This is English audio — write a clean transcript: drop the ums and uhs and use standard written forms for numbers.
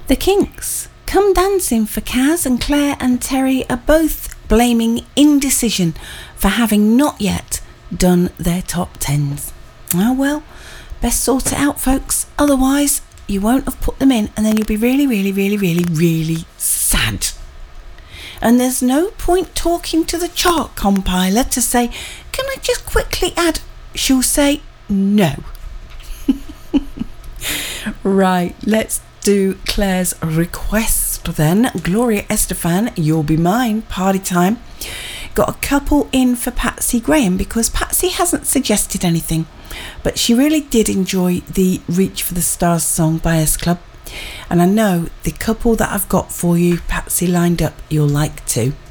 The Kinks, Come Dancing for Kaz, and Claire and Terry are both blaming indecision for having not yet done their top 10s. Oh well, best sort it out, folks, otherwise you won't have put them in and then you'll be really, really, really, really, really sad. And there's no point talking to the chart compiler to say, can I just quickly add? She'll say no. Right, let's do Claire's request then. Gloria Estefan, You'll Be Mine, Party Time. Got a couple in for Patsy Graham because Patsy hasn't suggested anything, but she really did enjoy the Reach for the Stars song by S Club, and I know the couple that I've got for you, Patsy, lined up, you'll like too.